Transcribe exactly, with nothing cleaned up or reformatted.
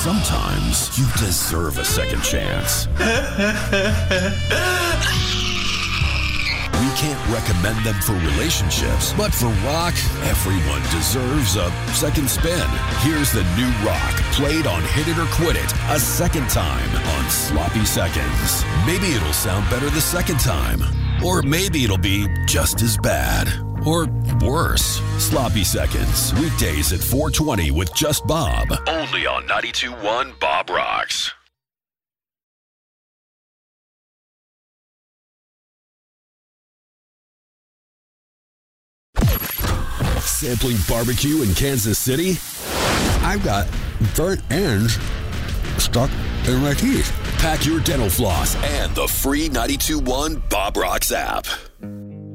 Sometimes you deserve a second chance. We can't recommend them for relationships, but for rock, everyone deserves a second spin. Here's the new rock, played on Hit It or Quit It, a second time on Sloppy Seconds. Maybe it'll sound better the second time, or maybe it'll be just as bad, or worse. Sloppy Seconds, weekdays at four twenty with Just Bob. Only on ninety-two point one Bob Rocks. Sampling barbecue in Kansas City? I've got burnt ends stuck in my teeth. Pack your dental floss and the free ninety-two point one Bob Rocks app.